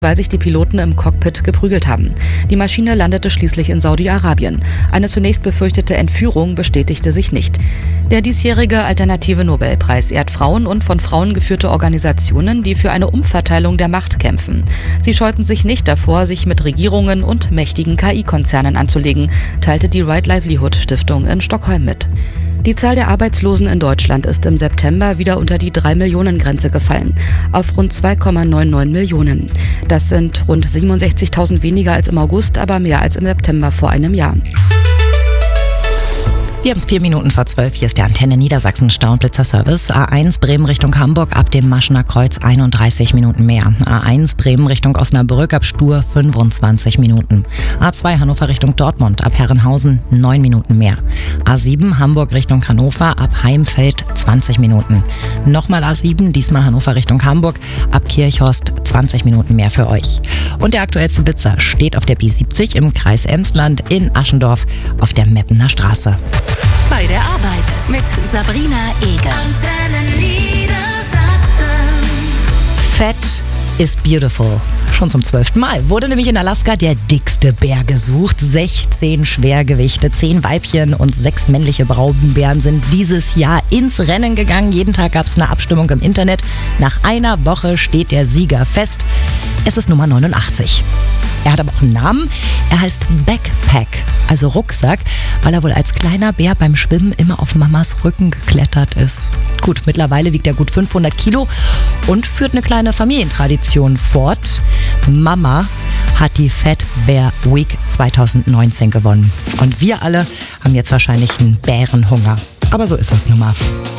weil sich die Piloten im Cockpit geprügelt haben. Die Maschine landete schließlich in Saudi-Arabien. Eine zunächst befürchtete Entführung bestätigte sich nicht. Der diesjährige Alternative Nobelpreis ehrt Frauen und von Frauen geführte Organisationen, die für eine Umverteilung der Macht kämpfen. Sie scheuten sich nicht davor, sich mit Regierungen und mächtigen KI-Konzernen anzulegen, teilte die Right Livelihood Stiftung in Stockholm mit. Die Zahl der Arbeitslosen in Deutschland ist im September wieder unter die 3-Millionen-Grenze gefallen, auf rund 2,99 Millionen. Das sind rund 67.000 weniger als im August, aber mehr als im September vor einem Jahr. Wir haben es 4 Minuten vor 12. Hier ist der Antenne Niedersachsen Staublitzer-Service. A1 Bremen Richtung Hamburg ab dem Maschener Kreuz 31 Minuten mehr. A1 Bremen Richtung Osnabrück ab Stur 25 Minuten. A2 Hannover Richtung Dortmund ab Herrenhausen 9 Minuten mehr. A7 Hamburg Richtung Hannover ab Heimfeld 20 Minuten. Nochmal A7, diesmal Hannover Richtung Hamburg ab Kirchhorst 20 Minuten mehr für euch. Und der aktuellste Blitzer steht auf der B70 im Kreis Emsland in Aschendorf auf der Meppener Straße. Bei der Arbeit mit Sabrina Eger. Antenne Niedersachsen. Fat is beautiful. Schon zum 12. Mal wurde nämlich in Alaska der dickste Bär gesucht. 16 Schwergewichte, 10 Weibchen und 6 männliche Braunbären sind dieses Jahr ins Rennen gegangen. Jeden Tag gab es eine Abstimmung im Internet. Nach einer Woche steht der Sieger fest. Es ist Nummer 89. Er hat aber auch einen Namen. Er heißt Backpack, also Rucksack, weil er wohl als kleiner Bär beim Schwimmen immer auf Mamas Rücken geklettert ist. Gut, mittlerweile wiegt er gut 500 Kilo und führt eine kleine Familientradition fort. Mama hat die Fat Bear Week 2019 gewonnen. Und wir alle haben jetzt wahrscheinlich einen Bärenhunger. Aber so ist das nun mal.